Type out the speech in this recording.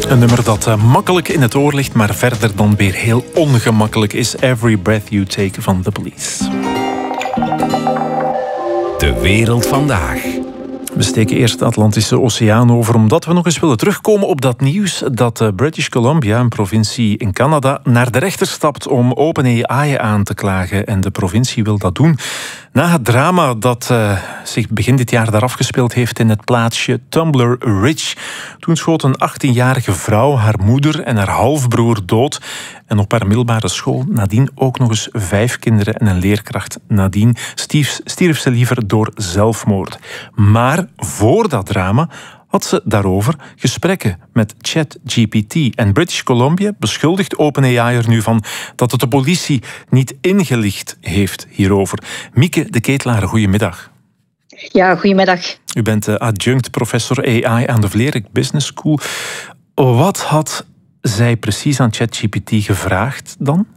Een nummer dat makkelijk in het oor ligt, maar verder dan weer heel ongemakkelijk is. Every Breath You Take van The Police. De wereld vandaag. We steken eerst de Atlantische Oceaan over, omdat we nog eens willen terugkomen op dat nieuws dat British Columbia, een provincie in Canada, naar de rechter stapt om OpenAI aan te klagen. En de provincie wil dat doen na het drama dat zich begin dit jaar daar afgespeeld heeft in het plaatsje Tumbler Ridge. Toen schoot een 18-jarige vrouw haar moeder en haar halfbroer dood. En op haar middelbare school nadien ook nog eens 5 kinderen en een leerkracht. Nadien stierf ze liever door zelfmoord. Maar voor dat drama had ze daarover gesprekken met ChatGPT. En British Columbia beschuldigt OpenAI er nu van dat het de politie niet ingelicht heeft hierover. Mieke de Ketelaar, goedemiddag. Ja, goedemiddag. U bent adjunct professor AI aan de Vlerik Business School. Wat had zij precies aan ChatGPT gevraagd dan?